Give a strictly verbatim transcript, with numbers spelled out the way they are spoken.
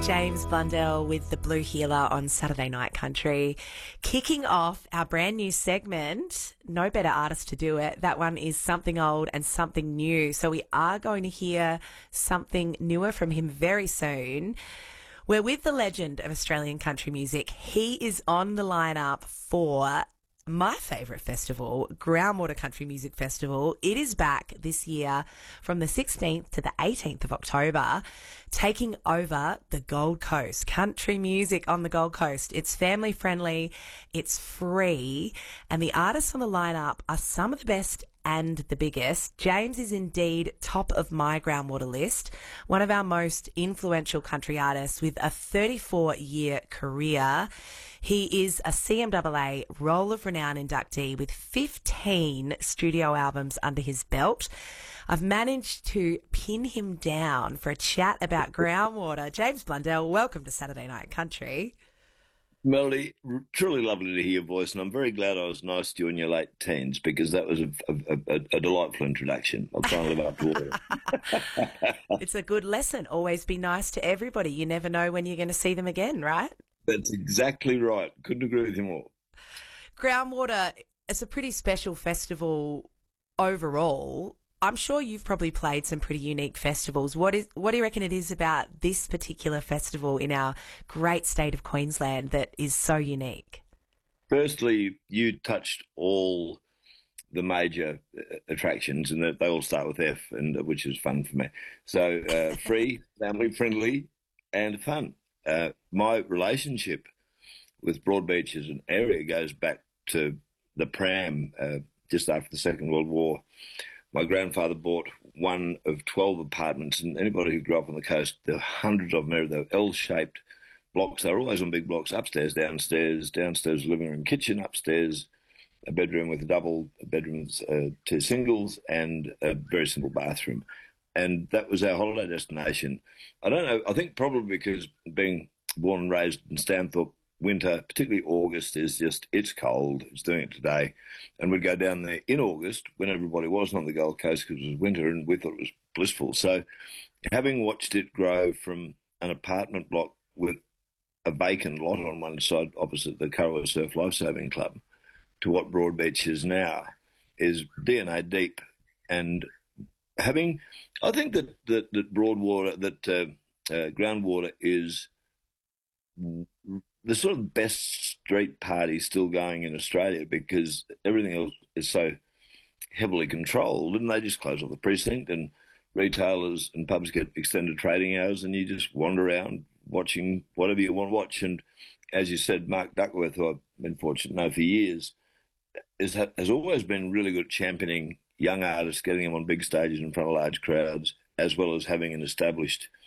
James Blundell with the Blue Healer on Saturday Night Country. Kicking off our brand new segment, no better artist to do it. That one is Something Old and Something New. So we are going to hear something newer from him very soon. We're with the legend of Australian country music. He is on the lineup for my favourite festival, Groundwater Country Music Festival. It is back this year from the sixteenth to the eighteenth of October, taking over the Gold Coast. Country music on the Gold Coast. It's family friendly, it's free, and the artists on the lineup are some of the best and the biggest. James is indeed top of my Groundwater list, one of our most influential country artists with a thirty-four year career. He is a C M A A Roll of Renown inductee with fifteen studio albums under his belt. I've managed to pin him down for a chat about Groundwater. James Blundell, welcome to Saturday Night Country. Melody, truly lovely to hear your voice, and I'm very glad I was nice to you in your late teens, because that was a, a, a, a delightful introduction. I'll try and live up to it. It's a good lesson. Always be nice to everybody. You never know when you're going to see them again, right? That's exactly right. Couldn't agree with you more. Groundwater, it's a pretty special festival overall. I'm sure you've probably played some pretty unique festivals. What is what do you reckon it is about this particular festival in our great state of Queensland that is so unique? Firstly, you touched all the major uh, attractions, and they all start with F, and uh, which is fun for me. So uh, free, family friendly, and fun. Uh, my relationship with Broadbeach as an area goes back to the Pram uh, just after the Second World War. My grandfather bought one of twelve apartments, and anybody who grew up on the coast, there were hundreds of them. They were L-shaped blocks. They were always on big blocks, upstairs, downstairs, downstairs living room, kitchen, upstairs, a bedroom with a double, bedrooms, uh, two singles, and a very simple bathroom. And that was our holiday destination. I don't know, I think probably because being born and raised in Stanthorpe, winter, particularly August, is just, it's cold. It's doing it today. And we'd go down there in August when everybody wasn't on the Gold Coast because it was winter, and we thought it was blissful. So having watched it grow from an apartment block with a vacant lot on one side opposite the Curraway Surf Lifesaving Club to what Broadbeach is now is D N A deep. And having, I think that that, that Broadwater, that uh, uh, Groundwater is the sort of best street party still going in Australia, because everything else is so heavily controlled, and they just close off the precinct, and retailers and pubs get extended trading hours, and you just wander around watching whatever you want to watch. And as you said, Mark Duckworth, who I've been fortunate to know for years, is, has always been really good at championing young artists, getting them on big stages in front of large crowds, as well as having an established